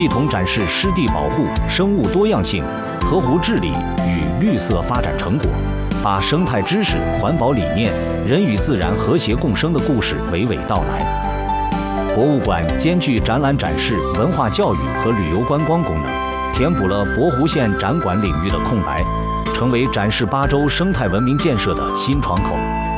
一同展示湿地保护、生物多样性、河湖治理与绿色发展成果，把生态知识、环保理念、人与自然和谐共生的故事娓娓道来。博物馆兼具展览展示、文化教育和旅游观光功能，填补了博湖县展馆领域的空白，成为展示巴州生态文明建设的新窗口。